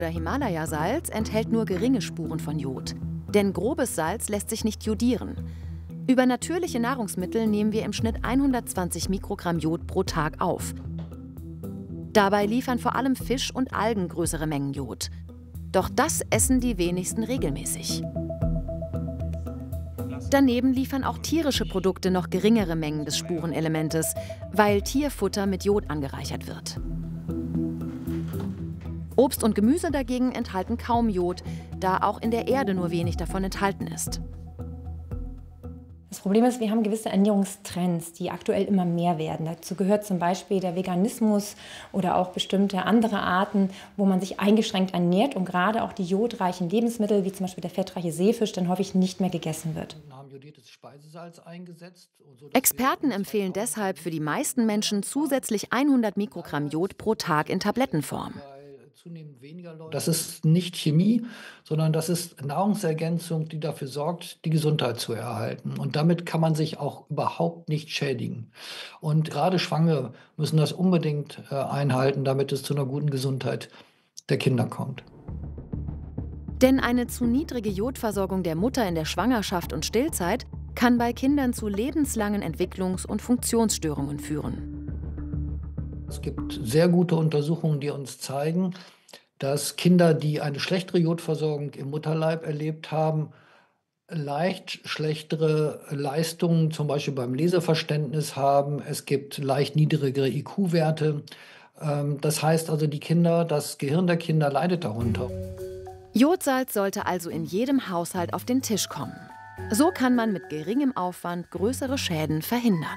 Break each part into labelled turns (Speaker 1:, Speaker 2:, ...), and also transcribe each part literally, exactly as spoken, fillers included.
Speaker 1: Himalaya-Salz enthält nur geringe Spuren von Jod. Denn grobes Salz lässt sich nicht jodieren. Über natürliche Nahrungsmittel nehmen wir im Schnitt hundertzwanzig Mikrogramm Jod pro Tag auf. Dabei liefern vor allem Fisch und Algen größere Mengen Jod. Doch das essen die wenigsten regelmäßig. Daneben liefern auch tierische Produkte noch geringere Mengen des Spurenelementes, weil Tierfutter mit Jod angereichert wird. Obst und Gemüse dagegen enthalten kaum Jod, da auch in der Erde nur wenig davon enthalten ist.
Speaker 2: Das Problem ist, wir haben gewisse Ernährungstrends, die aktuell immer mehr werden. Dazu gehört zum Beispiel der Veganismus oder auch bestimmte andere Arten, wo man sich eingeschränkt ernährt und gerade auch die jodreichen Lebensmittel, wie zum Beispiel der fettreiche Seefisch, dann häufig nicht mehr gegessen wird.
Speaker 1: Experten empfehlen deshalb für die meisten Menschen zusätzlich hundert Mikrogramm Jod pro Tag in Tablettenform.
Speaker 3: Das ist nicht Chemie, sondern das ist Nahrungsergänzung, die dafür sorgt, die Gesundheit zu erhalten. Und damit kann man sich auch überhaupt nicht schädigen. Und gerade Schwangere müssen das unbedingt äh, einhalten, damit es zu einer guten Gesundheit der Kinder kommt.
Speaker 1: Denn eine zu niedrige Jodversorgung der Mutter in der Schwangerschaft und Stillzeit kann bei Kindern zu lebenslangen Entwicklungs- und Funktionsstörungen führen.
Speaker 3: Es gibt sehr gute Untersuchungen, die uns zeigen, dass Kinder, die eine schlechtere Jodversorgung im Mutterleib erlebt haben, leicht schlechtere Leistungen, zum Beispiel beim Leseverständnis haben. Es gibt leicht niedrigere I Q-Werte. Das heißt also, die Kinder, das Gehirn der Kinder leidet darunter.
Speaker 1: Jodsalz sollte also in jedem Haushalt auf den Tisch kommen. So kann man mit geringem Aufwand größere Schäden verhindern.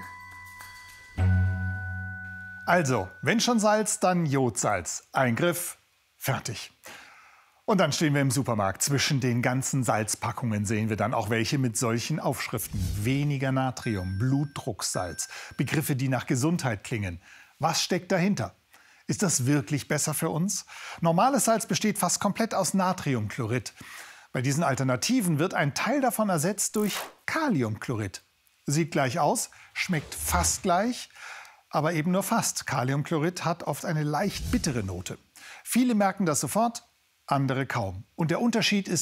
Speaker 4: Also, wenn schon Salz, dann Jodsalz. Eingriff, fertig. Und dann stehen wir im Supermarkt. Zwischen den ganzen Salzpackungen sehen wir dann auch welche mit solchen Aufschriften. Weniger Natrium, Blutdrucksalz. Begriffe, die nach Gesundheit klingen. Was steckt dahinter? Ist das wirklich besser für uns? Normales Salz besteht fast komplett aus Natriumchlorid. Bei diesen Alternativen wird ein Teil davon ersetzt durch Kaliumchlorid. Sieht gleich aus, schmeckt fast gleich. Aber eben nur fast. Kaliumchlorid hat oft eine leicht bittere Note. Viele merken das sofort, andere kaum. Und der Unterschied ist